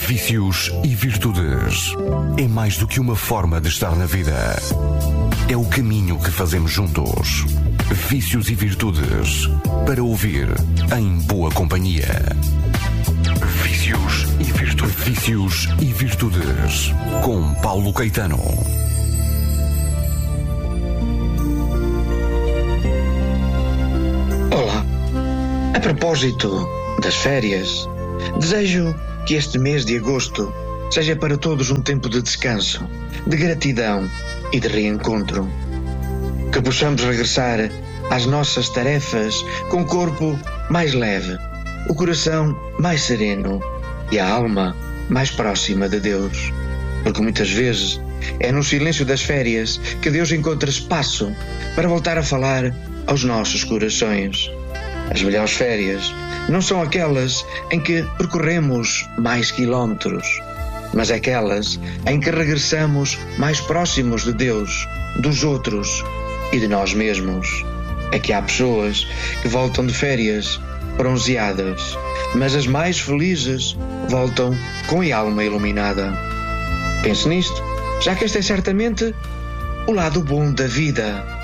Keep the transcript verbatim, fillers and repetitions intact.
Vícios e virtudes. É mais do que uma forma de estar na vida. É o caminho que fazemos juntos. Vícios e virtudes. Para ouvir em boa companhia. Vícios e virtudes. Vícios e virtudes. Com Paulo Caetano. Olá. A propósito das férias, desejo que este mês de agosto seja para todos um tempo de descanso, de gratidão e de reencontro. Que possamos regressar às nossas tarefas com o corpo mais leve, o coração mais sereno e a alma mais próxima de Deus. Porque muitas vezes é no silêncio das férias que Deus encontra espaço para voltar a falar aos nossos corações. As melhores férias não são aquelas em que percorremos mais quilómetros, mas aquelas em que regressamos mais próximos de Deus, dos outros e de nós mesmos. É que há pessoas que voltam de férias bronzeadas, mas as mais felizes voltam com a alma iluminada. Pense nisto, já que este é certamente o lado bom da vida.